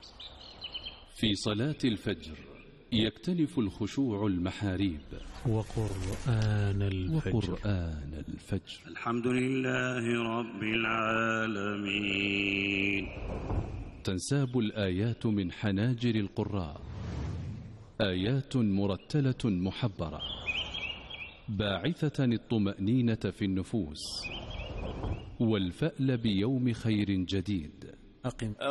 في صلاة الفجر يكتنف الخشوع المحاريب. وقرآن الفجر. الحمد لله رب العالمين. تنساب الآيات من حناجر القراء، آيات مرتلة محبرة باعثة الطمأنينة في النفوس والفأل بيوم خير جديد.